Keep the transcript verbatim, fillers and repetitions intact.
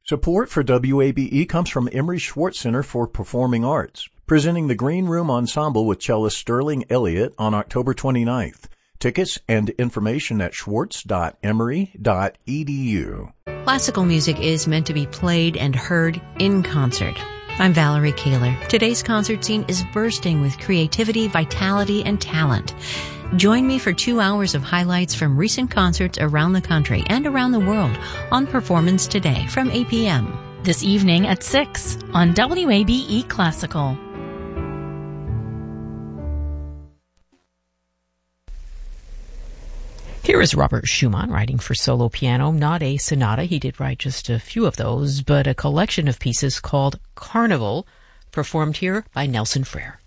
Support for W A B E comes from Emery Schwartz Center for Performing Arts, presenting the Green Room Ensemble with cellist Sterling Elliott on October twenty-ninth. Tickets and information at schwartz dot emory dot e d u. Classical music is meant to be played and heard in concert. I'm Valerie Kaler. Today's concert scene is bursting with creativity, vitality, and talent. Join me for two hours of highlights from recent concerts around the country and around the world on Performance Today from eight p.m. This evening at six on W A B E Classical. Here is Robert Schumann writing for solo piano, not a sonata. He did write just a few of those, but a collection of pieces called Carnival, performed here by Nelson Frere.